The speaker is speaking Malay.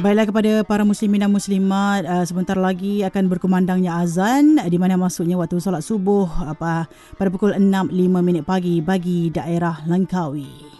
Baiklah, kepada para muslimin dan muslimat, sebentar lagi akan berkumandangnya azan, di mana masuknya waktu solat subuh pada pukul 6.05 pagi bagi daerah Langkawi.